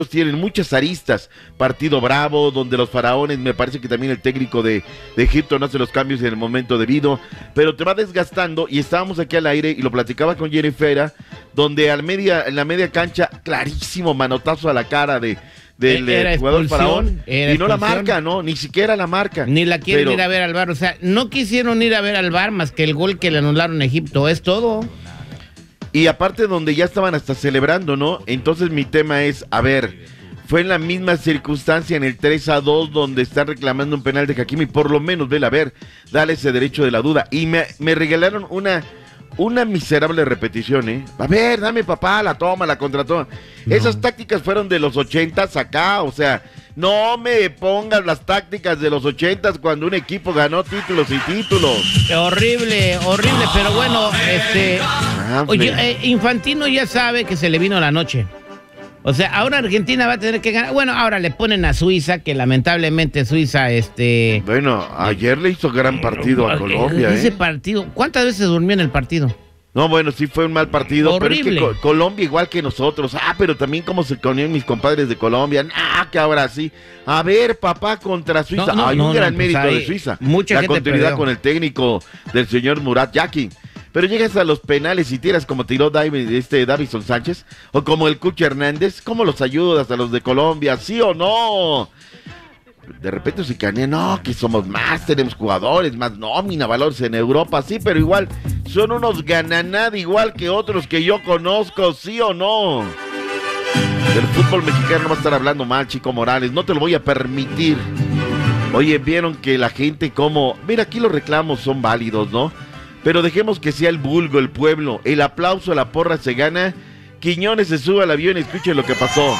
tienen muchas aristas, partido bravo, donde los faraones, me parece que también el técnico de Egipto no hace los cambios en el momento debido, pero te va desgastando, y estábamos aquí al aire, y lo platicaba con Jennifer, donde en la media cancha, clarísimo manotazo a la cara del jugador faraón, y no la marca, ¿no? Ni siquiera la marca. Ni la quieren ir a ver al VAR, o sea, no quisieron ir a ver al VAR más que el gol que le anularon a Egipto, es todo. Y aparte donde ya estaban hasta celebrando, ¿no? Entonces mi tema es, a ver, fue en la misma circunstancia en el 3-2 donde están reclamando un penal de Hakimi, por lo menos, vela, a ver, dale ese derecho de la duda. Y me regalaron una miserable repetición, ¿eh? A ver, dame papá, la toma, la contratoma. No. Esas tácticas fueron de los 80s acá, o sea, no me pongas las tácticas de los 80s cuando un equipo ganó títulos y títulos. Horrible, pero bueno, oye, Infantino ya sabe que se le vino la noche. O sea, ahora Argentina va a tener que ganar. Bueno, ahora le ponen a Suiza, que lamentablemente Suiza, Bueno, ayer le hizo gran partido a Colombia, Ese partido, ¿cuántas veces durmió en el partido? No, bueno, sí fue un mal partido. Horrible. Pero es que Colombia igual que nosotros. Pero también como se ponían mis compadres de Colombia. Que ahora sí. A ver, papá, contra Suiza. Hay un gran mérito de Suiza. Mucha la gente continuidad perdió con el técnico del señor Murat Yakin. Pero llegas a los penales y tiras como tiró Davison Sánchez, o como el Cucho Hernández. ¿Cómo los ayudas a los de Colombia? ¿Sí o no? De repente se canea, no, que somos más, tenemos jugadores, más nómina, valores en Europa, sí, pero igual son unos gananada igual que otros que yo conozco, ¿sí o no? Del fútbol mexicano no va a estar hablando mal, Chico Morales, no te lo voy a permitir. Oye, vieron que la gente mira, aquí los reclamos son válidos, ¿no? Pero dejemos que sea el vulgo, el pueblo, el aplauso, la porra se gana. Quiñones se sube al avión y escuchen lo que pasó.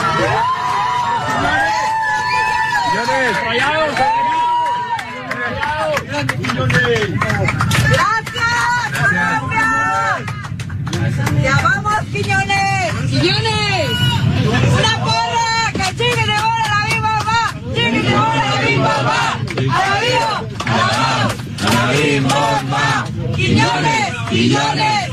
¡Ya vamos, Quiñones! ¡Quiñones! ¡Una porra! ¡Que chique de bola a la viva mamá! ¡Chique de bola a la viva mamá! ¡A la viva! ¡A la viva mamá! ¡Quiñones! ¡Quiñones!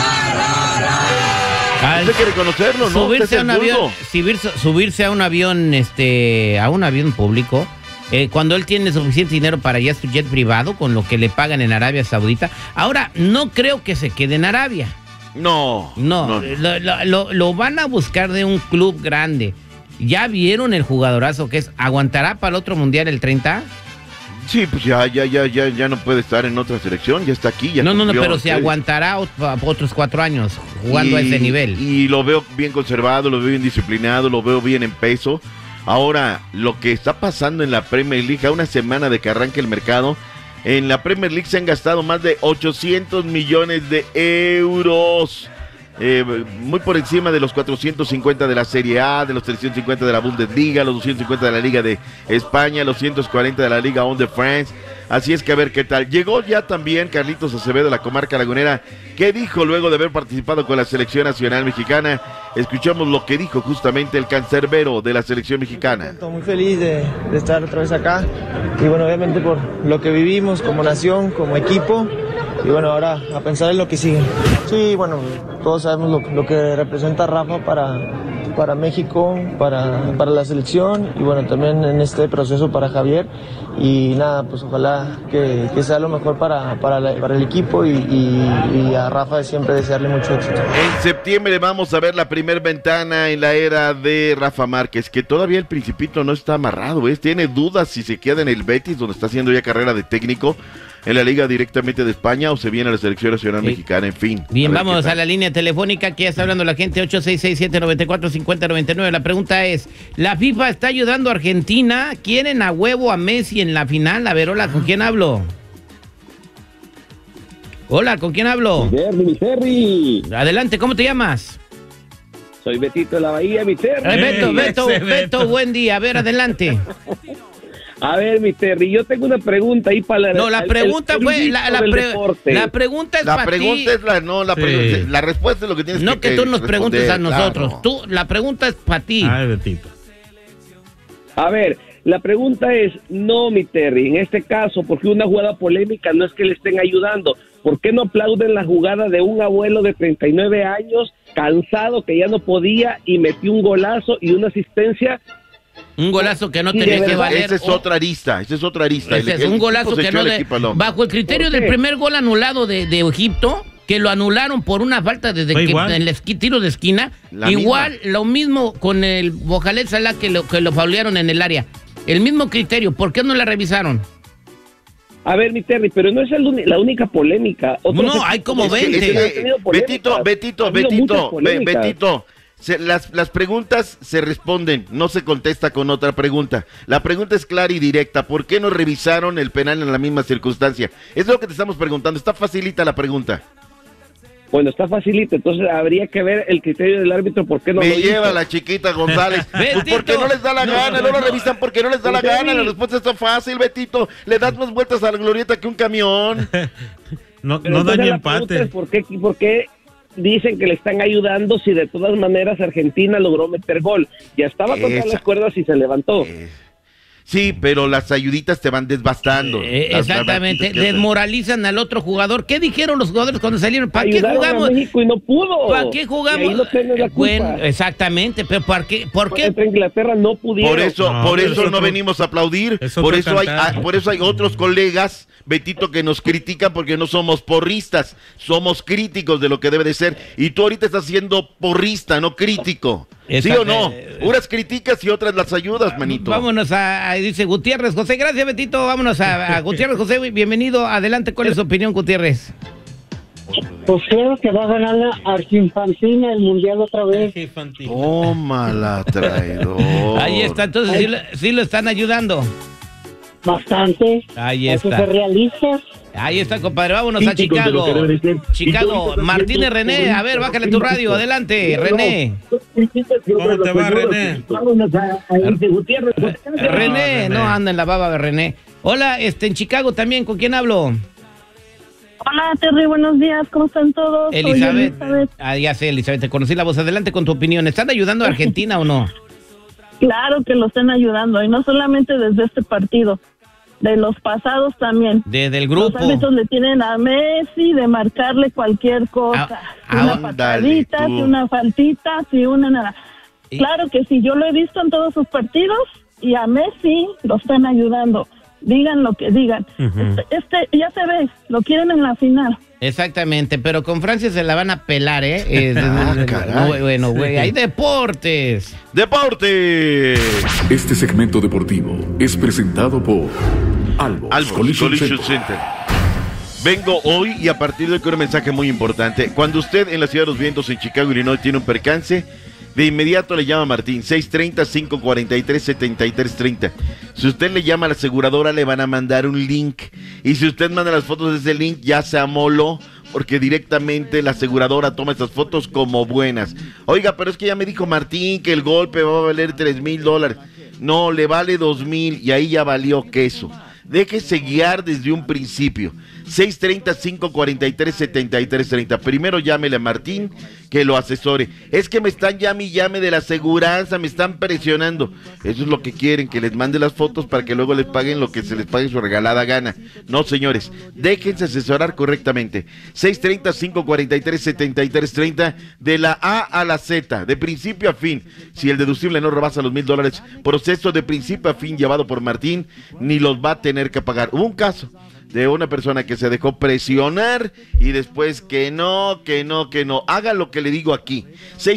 Hay que reconocerlo, ¿no? Subirse a un avión público, cuando él tiene suficiente dinero para ya su jet privado, con lo que le pagan en Arabia Saudita. Ahora, no creo que se quede en Arabia. No. Lo van a buscar de un club grande. ¿Ya vieron el jugadorazo que es? ¿Aguantará para el otro mundial el 30? Sí, pues ya no puede estar en otra selección, ya está aquí. Ya no, pero se aguantará otros 4 años jugando a ese nivel. Y lo veo bien conservado, lo veo bien disciplinado, lo veo bien en peso. Ahora, lo que está pasando en la Premier League, a una semana de que arranque el mercado, en la Premier League se han gastado más de 800 millones de euros. Muy por encima de los 450 de la Serie A, de los 350 de la Bundesliga, los 250 de la Liga de España, los 140 de la Liga 1 de France. Así es que a ver qué tal. Llegó ya también Carlitos Acevedo de la comarca lagunera. ¿Qué dijo luego de haber participado con la selección nacional mexicana? Escuchamos lo que dijo justamente el cancerbero de la selección mexicana. Estoy muy feliz de estar otra vez acá y bueno, obviamente por lo que vivimos como nación, como equipo. Y bueno, ahora a pensar en lo que sigue. Sí, bueno, todos sabemos lo que representa Rafa para México, para la selección y bueno, también en este proceso para Javier. Y nada, pues ojalá que sea lo mejor para el equipo y a Rafa siempre desearle mucho éxito. En septiembre vamos a ver la primer ventana en la era de Rafa Márquez, que todavía el Principito no está amarrado, tiene dudas si se queda en el Betis, donde está haciendo ya carrera de técnico, en la liga directamente de España, o se viene a la selección nacional mexicana, en fin. Bien, vamos a la línea telefónica que ya está hablando la gente, 8667-945099. La pregunta es, ¿la FIFA está ayudando a Argentina? ¿Quieren a huevo a Messi en la final? A ver, hola, ¿con quién hablo? Hola, ¿con quién hablo? Mi Ferry. Adelante, ¿cómo te llamas? Soy Betito de la Bahía, mi Ferry. Beto, buen día. A ver, adelante. A ver, mi Terry, yo tengo una pregunta ahí para la pregunta fue la pregunta es para ti. La respuesta es lo que tienes no que tú nos preguntes a nosotros. Claro. La pregunta es para ti. Betito. A ver, la pregunta es, no, mi Terry, en este caso, porque una jugada polémica no es que le estén ayudando. ¿Por qué no aplauden la jugada de un abuelo de 39 años cansado, que ya no podía, y metió un golazo y una asistencia. Un golazo que no Sí, tenía de que verdad. valer. Esa es otra arista, esa es otra arista. Ese es El un golazo equipo se que echó no el de, equipo al hombro. bajo el criterio ¿Por del qué? primer gol anulado de Egipto, que lo anularon por una falta desde Fue que igual. en el tiro de esquina. La Igual, misma. lo mismo con el Mohamed Salah que lo faulearon en el área. El mismo criterio, ¿por qué no la revisaron? A ver, mi Terry, pero no es la única polémica. Otros No, equipos hay como han 20. tenido polémicas. Betito, Ha habido muchas polémicas. Betito. Las preguntas se responden, no se contesta con otra pregunta. La pregunta es clara y directa. ¿Por qué no revisaron el penal en la misma circunstancia? Es lo que te estamos preguntando. Está facilita la pregunta. Bueno, está facilito, entonces habría que ver el criterio del árbitro, ¿por qué no Me lo hizo? lleva la chiquita González. Pues Betito. porque no les da la gana, no lo revisan porque no les da la Betty. gana. La respuesta está fácil, Betito. Le das más vueltas a la glorieta que un camión. No, Pero no entonces daño la pregunta empate. es ¿por qué dicen que le están ayudando si de todas maneras Argentina logró meter gol? Ya estaba contra Esa- las cuerdas y se levantó. Sí, pero las ayuditas te van desbastando. Exactamente, desmoralizan al otro jugador. ¿Qué dijeron los jugadores cuando salieron? ¿Para qué Ayudaron jugamos? a México y no pudo. ¿Para qué jugamos? Y ahí no tienes la culpa. Bueno, exactamente, pero ¿por qué? Contra Inglaterra no pudieron. Por eso, No, por pero eso es no otro- venimos a aplaudir. es Por otro eso cantar. por eso hay otros colegas, Betito, que nos critican porque no somos porristas, somos críticos de lo que debe de ser. Y tú ahorita estás siendo porrista, no crítico. ¿Sí o no? Unas criticas y otras las ayudas, manito. Vámonos dice Gutiérrez José. Gracias, Betito. Vámonos a Gutiérrez José. Bienvenido. Adelante, ¿cuál es su opinión, Gutiérrez? Pues creo que va a ganar la Argentina el mundial otra vez. Tómala, traidor. Ahí está, entonces sí lo están ayudando. Bastante. Ahí Hay que está. ser realistas. Ahí está, compadre. Vámonos a Chicago. Chicago, Martínez René. A ver, bájale tu radio. Adelante, René. ¿Cómo te va, René? René, no anda en la baba de René. Hola, en Chicago también. ¿Con quién hablo? Hola, Terry, buenos días, ¿cómo están todos? Soy Elizabeth. Ah, ya sé, Elizabeth, te conocí la voz. Adelante con tu opinión. ¿Están ayudando a Argentina o no? Claro que lo están ayudando, y no solamente desde este partido, de los pasados también. Desde el Los grupo. árbitros le tienen a Messi de marcarle cualquier cosa. Si una ándale patadita, tú. si una faltita, si una nada. Y- Claro que sí, yo lo he visto en todos sus partidos y a Messi lo están ayudando. Digan lo que digan. Ya se ve, lo quieren en la final. Exactamente, pero con Francia se la van a pelar, ¿eh? Caray. No, bueno, güey, hay deportes. ¡Deporte! Este segmento deportivo es presentado por Albos Collision Collision Center. Center. Vengo hoy y a partir de hoy con un mensaje muy importante. Cuando usted en la Ciudad de los Vientos en Chicago, Illinois, tiene un percance, de inmediato le llama a Martín, 630-543-7330. Si usted le llama a la aseguradora, le van a mandar un link. Y si usted manda las fotos de ese link, ya se amoló, porque directamente la aseguradora toma estas fotos como buenas. Oiga, pero es que ya me dijo Martín que el golpe va a valer $3,000. No, le vale 2,000 y ahí ya valió queso. Déjese guiar desde un principio. 630-543-7330. Primero llámele a Martín que lo asesore. Es que me están llame y llame de la aseguranza, me están presionando. Eso es lo que quieren, que les mande las fotos para que luego les paguen lo que se les pague su regalada gana. No, señores, déjense asesorar correctamente. 630-543-7330 de la A a la Z, de principio a fin. Si el deducible no rebasa los $1,000, proceso de principio a fin llevado por Martín, ni los va a tener que pagar. Hubo un caso de una persona que se dejó presionar y después que no. Haga lo que le digo aquí.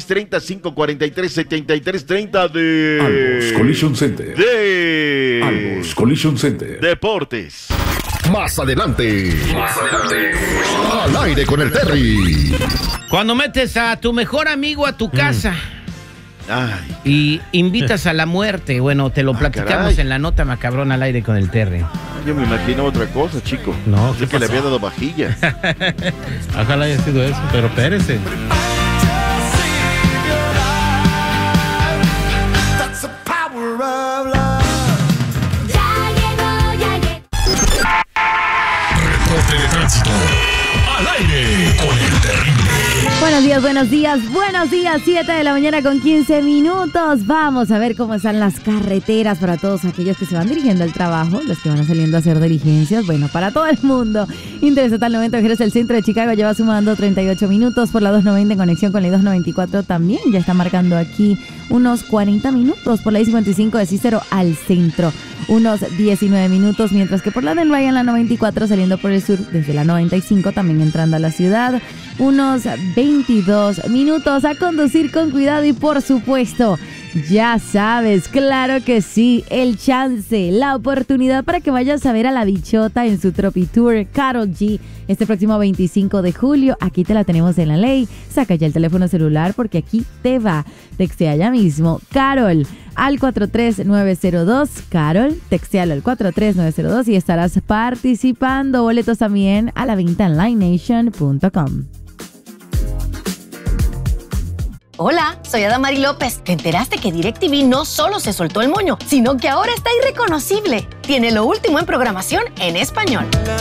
630-543-7330 de... Albos Collision Center. De... Albos Collision Center. Deportes. Más adelante. Al aire con el Terry. Cuando metes a tu mejor amigo a tu casa Ay, y invitas a la muerte, bueno, te lo platicamos caray. en la nota macabrona al aire con el Terry. yo me imagino otra cosa, chico. No, Pensé ¿qué que le pasó? había dado vajilla. Ojalá haya sido eso, pero espérese. Reporte de tránsito. Al aire con el terrible. Buenos días, buenos días, 7 de la mañana con 15 minutos. Vamos a ver cómo están las carreteras para todos aquellos que se van dirigiendo al trabajo, los que van saliendo a hacer diligencias, bueno, para todo el mundo. Interestatal 90 Viajeros del centro de Chicago lleva sumando 38 minutos, por la 290 en conexión con la I-294 también, ya está marcando aquí unos 40 minutos, por la I-55 de Cícero al centro, unos 19 minutos, mientras que por la del Valle en la 94 saliendo por el sur desde la 95 también entrando a la ciudad, unos 22 minutos. A conducir con cuidado y por supuesto, ya sabes, claro que sí, el chance, la oportunidad para que vayas a ver a la bichota en su Tropitour Karol G este próximo 25 de julio. Aquí te la tenemos en la ley. Saca ya el teléfono celular porque aquí te va. Textea ya mismo Karol al 43902. Karol, textealo al 43902 y estarás participando. Boletos también a la venta en livenation.com. Hola, soy Adamari López. ¿Te enteraste que DirecTV no solo se soltó el moño, sino que ahora está irreconocible? Tiene lo último en programación en español.